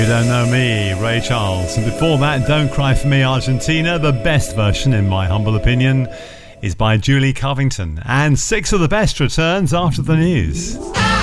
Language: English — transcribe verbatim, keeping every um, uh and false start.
You Don't Know Me, Ray Charles. And before that, Don't Cry For Me, Argentina. The best version, in my humble opinion, is by Julie Covington. And six of the best returns after the news.